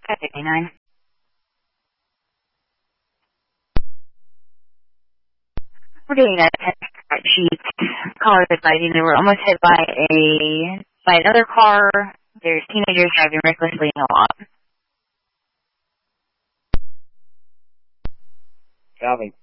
559. We're doing a test sheet. Callers advising they were almost hit by another car. There's teenagers driving recklessly in a lot. Copy.